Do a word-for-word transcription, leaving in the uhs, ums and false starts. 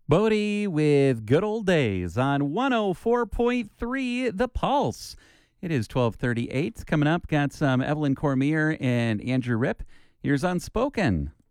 Bodie with Good Old Days on one oh four point three The Pulse. It is twelve thirty-eight. Coming up, got some Evelyn Cormier and Andrew Rip. Here's Unspoken.